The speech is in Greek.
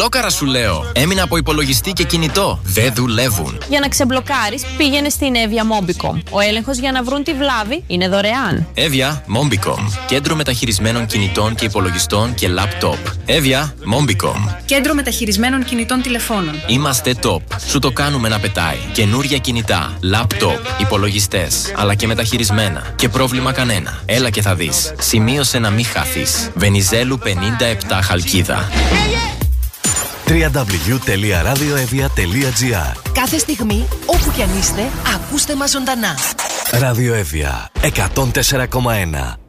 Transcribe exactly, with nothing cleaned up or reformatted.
μπλόκαρα σου λέω. Έμεινα από υπολογιστή και κινητό. Δεν δουλεύουν. Για να ξεμπλοκάρεις, πήγαινε στην Evia Mombicom. Ο έλεγχος για να βρουν τη βλάβη είναι δωρεάν. Evia Mombicom. Κέντρο μεταχειρισμένων κινητών και υπολογιστών και λάπτοπ. Evia Mombicom. Κέντρο μεταχειρισμένων κινητών τηλεφώνων. Είμαστε top. Σου το κάνουμε να πετάει. Καινούρια κινητά, λάπτοπ, υπολογιστές, αλλά και μεταχειρισμένα. Και πρόβλημα κανένα. Έλα και θα δεις. Σημείωσε να μην χάθεις. Βενιζέλου πενήντα επτά Χαλκίδα. double-u double-u double-u τελεία radioevia τελεία gr. Κάθε στιγμή, όπου κι αν είστε, ακούστε μας ζωντανά. Ραδιοέβια εκατόν τέσσερα κόμμα ένα.